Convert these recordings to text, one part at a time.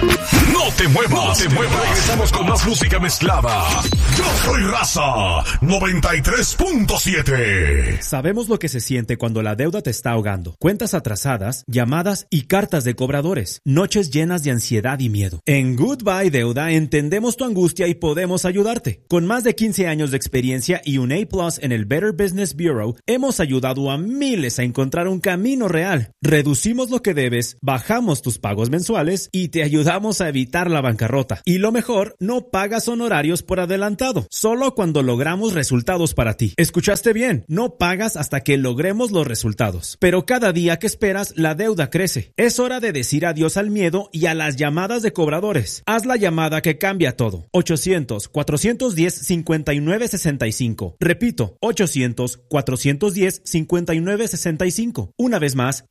No te muevas, Regresamos con más música mezclada. Yo soy Raza 93.7. Sabemos lo que se siente cuando la deuda te está ahogando. Cuentas atrasadas, llamadas y cartas de cobradores. Noches llenas de ansiedad y miedo. En Goodbye Deuda entendemos tu angustia y podemos ayudarte. Con más de 15 años de experiencia y un A+ en el Better Business Bureau, hemos ayudado a miles a encontrar un camino real. Reducimos lo que debes, bajamos tus pagos mensuales y te ayudamos a evitar la bancarrota. Y lo mejor, no pagas honorarios por adelantado, solo cuando logramos resultados para ti. ¿Escuchaste bien? No pagas hasta que logremos los resultados. Pero cada día que esperas, la deuda crece. Es hora de decir adiós al miedo y a las llamadas de cobradores. Haz la llamada que cambia todo. 800-410-5965. Repito, 800-410-5965. Una vez más,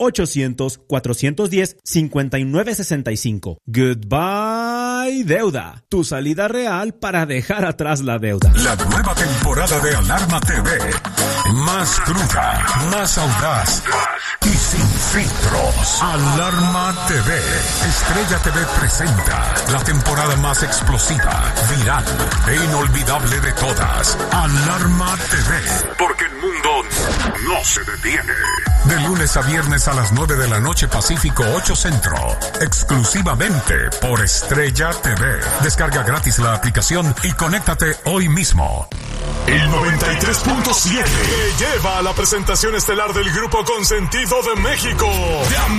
800-410-5965. Goodbye Deuda. Tu salida real para dejar atrás la deuda. La nueva temporada de Alarma TV. Más cruda, más audaz y sin filtros. Alarma TV. Estrella TV presenta la temporada más explosiva, viral e inolvidable de todas. Alarma TV. Porque el mundo no se detiene. De lunes a viernes a las 9 de la noche Pacífico 8 Centro. Exclusivamente por Estrella TV. Descarga gratis la aplicación y conéctate hoy mismo. El 93.7 lleva a la presentación estelar del grupo Consentido de México.